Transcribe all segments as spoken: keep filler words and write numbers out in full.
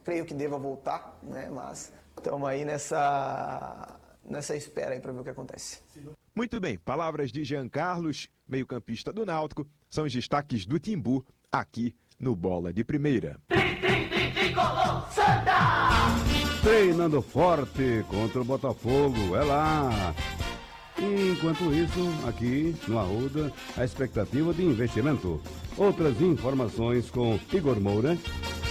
creio que deva voltar, né? Mas estamos aí nessa, nessa espera aí para ver o que acontece. Muito bem, palavras de Jean Carlos, meio-campista do Náutico, são os destaques do Timbu aqui no Bola de Primeira. Treinando forte contra o Botafogo, é lá. Enquanto isso, aqui no Arruda, a expectativa de investimento. Outras informações com Igor Moura.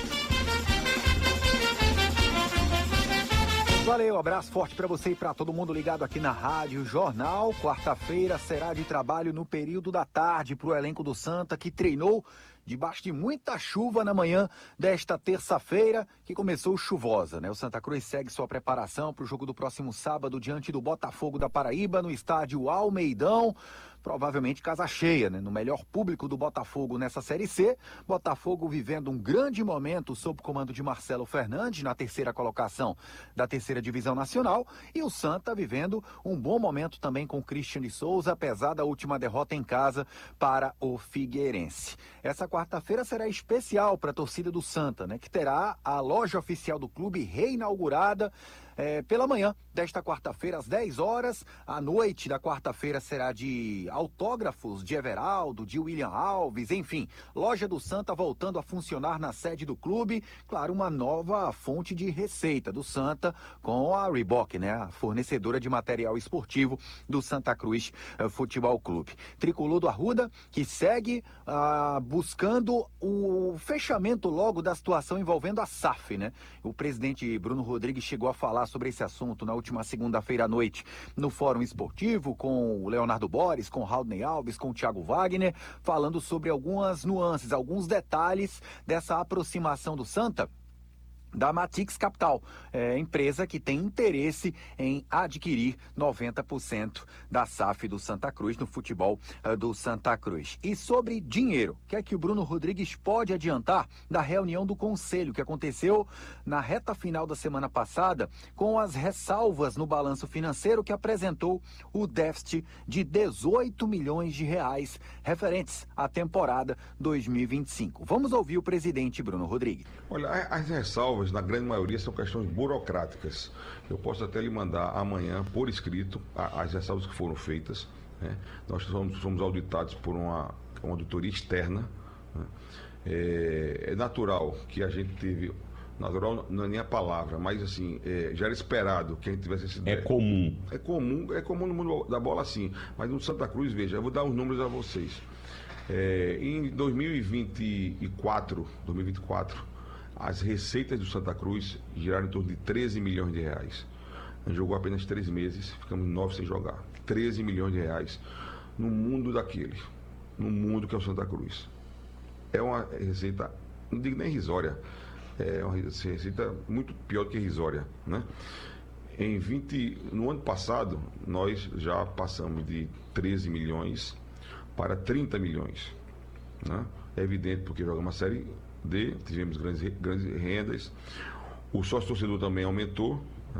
Valeu, abraço forte para você e para todo mundo ligado aqui na Rádio Jornal. Quarta-feira será de trabalho no período da tarde para o elenco do Santa, que treinou debaixo de muita chuva na manhã desta terça-feira, que começou chuvosa, né? O Santa Cruz segue sua preparação para o jogo do próximo sábado diante do Botafogo da Paraíba, no estádio Almeidão. Provavelmente casa cheia, né? No melhor público do Botafogo nessa Série C. Botafogo vivendo um grande momento sob o comando de Marcelo Fernandes, na terceira colocação da terceira divisão nacional. E o Santa vivendo um bom momento também com Christian de Souza, apesar da última derrota em casa para o Figueirense. Essa quarta-feira será especial para a torcida do Santa, né? Que terá a loja oficial do clube reinaugurada É, pela manhã desta quarta-feira, às dez horas. A noite da quarta-feira será de autógrafos de Everaldo, de William Alves, enfim. Loja do Santa voltando a funcionar na sede do clube. Claro, uma nova fonte de receita do Santa com a Reebok, né? A fornecedora de material esportivo do Santa Cruz uh, Futebol Clube. Tricolor do Arruda, que segue uh, buscando o fechamento logo da situação envolvendo a S A F, né? O presidente Bruno Rodrigues chegou a falar sobre esse assunto na última segunda-feira à noite no Fórum Esportivo com o Leonardo Boris, com o Raudney Alves, com o Thiago Wagner, falando sobre algumas nuances, alguns detalhes dessa aproximação do Santa da Matix Capital, é, empresa que tem interesse em adquirir noventa por cento da S A F do Santa Cruz, no futebol uh, do Santa Cruz. E sobre dinheiro, o que é que o Bruno Rodrigues pode adiantar da reunião do Conselho, que aconteceu na reta final da semana passada, com as ressalvas no balanço financeiro que apresentou o déficit de dezoito milhões de reais referentes à temporada dois mil e vinte e cinco. Vamos ouvir o presidente Bruno Rodrigues. Olha, as ressalvas, na grande maioria, são questões burocráticas. Eu posso até lhe mandar amanhã, por escrito, as ressalvas que foram feitas, né? Nós somos, somos auditados por uma, uma auditoria externa, né? É, é natural que a gente teve... Natural não é nem a palavra, mas assim, é, já era esperado que a gente tivesse esse... É comum. É comum, é comum no mundo da bola, sim. Mas no Santa Cruz, veja, eu vou dar os números a vocês. É, em dois mil e vinte e quatro, as receitas do Santa Cruz giraram em torno de treze milhões de reais. A gente jogou apenas três meses, ficamos nove sem jogar. treze milhões de reais no mundo daquele, no mundo que é o Santa Cruz. É uma receita, não digo nem irrisória, é uma receita muito pior do que irrisória, né? Em vinte, no ano passado, nós já passamos de treze milhões para trinta milhões, né? É evidente porque jogamos uma série D, tivemos grandes, grandes rendas, o sócio-torcedor também aumentou, né?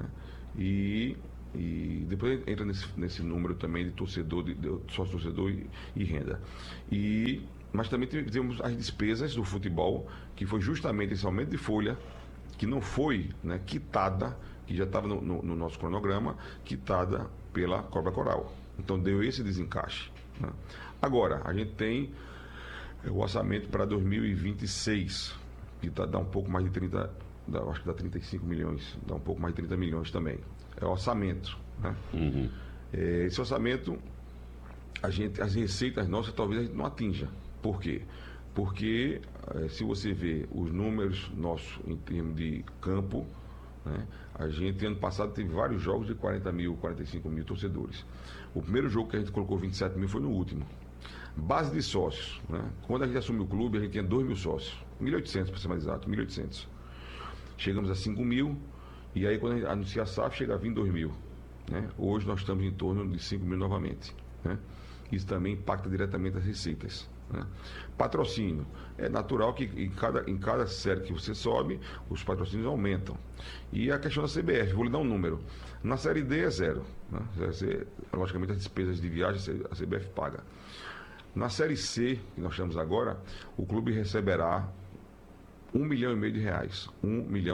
e, e depois entra nesse, nesse número também de torcedor, de, de sócio-torcedor e, e renda. E, mas também tivemos as despesas do futebol, que foi justamente esse aumento de folha, que não foi, né, quitada, que já estava no, no, no nosso cronograma, quitada pela Cobra Coral. Então deu esse desencaixe, né? Agora, a gente tem o orçamento para dois mil e vinte e seis, que tá, dá um pouco mais de trinta, dá, acho que dá trinta e cinco milhões, dá um pouco mais de trinta milhões também. É o orçamento, né? Uhum. É, esse orçamento, a gente, as receitas nossas talvez a gente não atinja. Por quê? Porque é, se você vê os números nossos em termos de campo, né, a gente ano passado teve vários jogos de quarenta mil, quarenta e cinco mil torcedores. O primeiro jogo que a gente colocou vinte e sete mil foi no último. Base de sócios, né? Quando a gente assumiu o clube, a gente tinha dois mil sócios, mil e oitocentos para ser mais exato, mil e oitocentos. Chegamos a cinco mil, e aí quando a gente anuncia a S A F, chega a vinte e dois mil, né? Hoje nós estamos em torno de cinco mil novamente, né? Isso também impacta diretamente as receitas, né? Patrocínio, é natural que em cada, em cada série que você sobe, os patrocínios aumentam. E a questão da C B F, vou lhe dar um número. Na série D é zero, né? Logicamente as despesas de viagem a C B F paga. Na Série C, que nós estamos agora, o clube receberá um milhão e meio de reais. Um milhão